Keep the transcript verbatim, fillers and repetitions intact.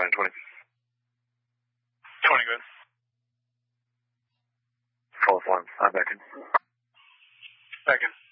nine twenty. twenty, good. False alarm. I'm back in. Back in.